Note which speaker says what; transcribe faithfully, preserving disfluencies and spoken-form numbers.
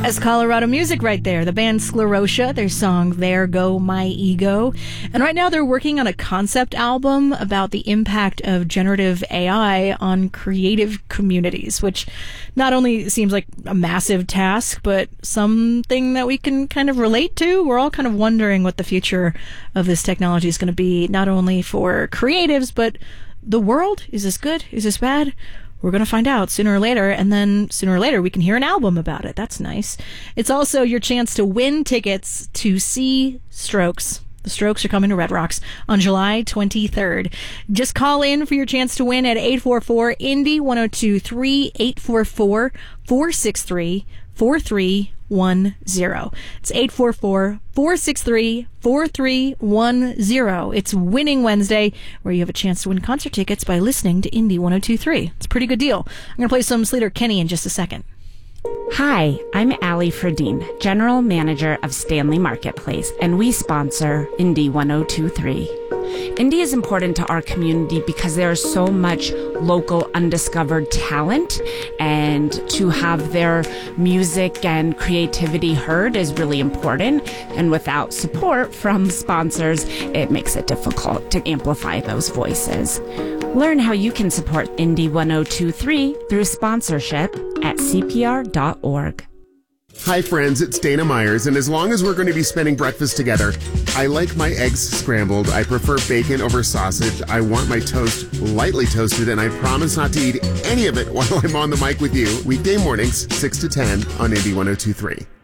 Speaker 1: That's Colorado music right there. The band Sclerotia, their song There Go My Ego. And right now they're working on a concept album about the impact of generative A I on creative communities, which not only seems like a massive task, but something that we can kind of relate to. We're all kind of wondering what the future of this technology is going to be, not only for creatives, but the world. Is this good? Is this bad? We're going to find out sooner or later, and then sooner or later we can hear an album about it. That's nice. It's also your chance to win tickets to see Strokes. The Strokes are coming to Red Rocks on July twenty-third. Just call in for your chance to win at eight four four, I N D Y, one oh two three, eight four four, four six three, four three one zero. It's eight four four, four six three, four three one zero. It's Winning Wednesday, where you have a chance to win concert tickets by listening to Indie one oh two three. It's a pretty good deal. I'm going to play some Sleater Kenny in just a second.
Speaker 2: Hi, I'm Allie Ferdine, General Manager of Stanley Marketplace, and we sponsor Indie one oh two three. Indie is important to our community because there is so much local undiscovered talent, and to have their music and creativity heard is really important. And without support from sponsors, it makes it difficult to amplify those voices. Learn how you can support Indie one oh two three through sponsorship at C P R dot org.
Speaker 3: Hi friends, it's Dana Myers, and as long as we're going to be spending breakfast together, I like my eggs scrambled. I prefer bacon over sausage. I want my toast lightly toasted, and I promise not to eat any of it while I'm on the mic with you. Weekday mornings, six to ten on Indie one oh two three.